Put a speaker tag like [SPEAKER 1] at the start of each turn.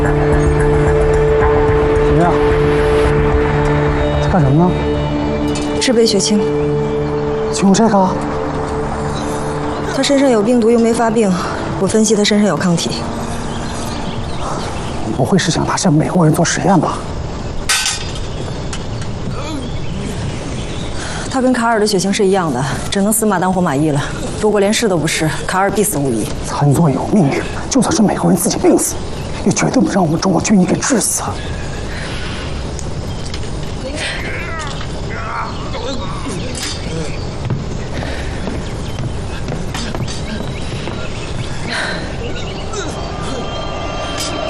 [SPEAKER 1] 怎么样？在干什么呢？
[SPEAKER 2] 制备血清。
[SPEAKER 1] 就用这个？
[SPEAKER 2] 他身上有病毒又没发病，我分析他身上有抗体。
[SPEAKER 1] 你不会是想拿这美国人做实验吧？
[SPEAKER 2] 他跟卡尔的血型是一样的，只能死马当活马医了。如果连试都不试，卡尔必死无疑。
[SPEAKER 1] 餐桌有命令，就算是美国人自己病死，也绝对不让我们中国军医给治死。